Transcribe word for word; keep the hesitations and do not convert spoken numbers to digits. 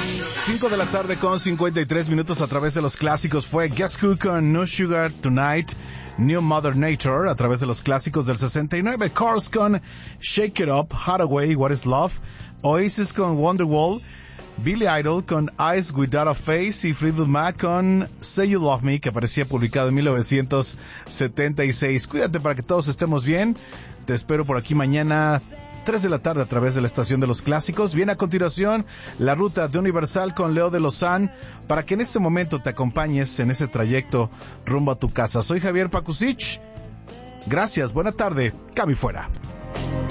cinco de la tarde con cincuenta y tres minutos a través de los clásicos. Fue Guess Who con No Sugar Tonight, New Mother Nature a través de los clásicos del sesenta y nueve, Cars con Shake It Up, Hathaway, What Is Love, Oasis con Wonderwall, Billy Idol con Eyes Without a Face y Fleetwood Mac con Say You Love Me, que aparecía publicado en mil novecientos setenta y seis. Cuídate para que todos estemos bien. Te espero por aquí mañana tres de la tarde a través de la estación de los clásicos. Viene a continuación la ruta de Universal con Leo de Lozán para que en este momento te acompañes en ese trayecto rumbo a tu casa. Soy Javier Pakusich. Gracias, buena tarde. Cami fuera.